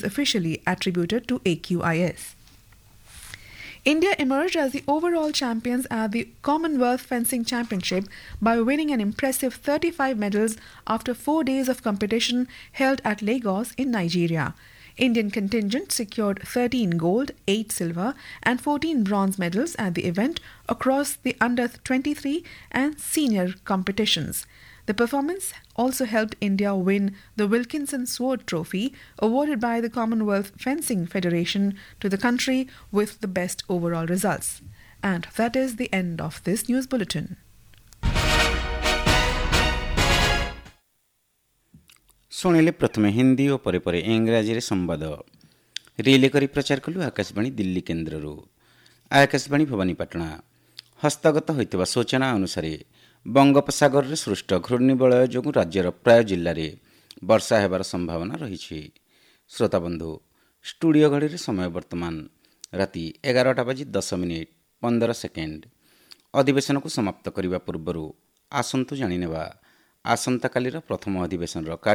officially attributed to AQIS. India emerged as the overall champions at the Commonwealth Fencing Championship by winning an impressive 35 medals after 4 days of competition held at Lagos in Nigeria. Indian contingent secured 13 gold, 8 silver and 14 bronze medals at the event across the under-23 and senior competitions. The performance also helped India win the Wilkinson Sword Trophy, awarded by the Commonwealth Fencing Federation to the country with the best overall results. And that is the end of this news bulletin. शुणिले प्रथमे हिंदी और परे परे इंग्राजी संवाद relay करी प्रचार कलु आकाशवाणी दिल्ली केन्द्र आकाशवाणी भवानीपाटना हस्तगत होइतबा सूचना अनुसार बंगोपसागर रे सृष्ट घूर्णिबलय जो राज्यर प्राय जिल्ला रे वर्षा हेबार संभावना रही। श्रोताबंधु स्टूडियो घड़ी रे समय वर्तमान राति 11:10:15 अधिवेशन को समाप्त करने पूर्व आसंतु जानिनेबा आसंता कालीर प्रथम अधिवेशन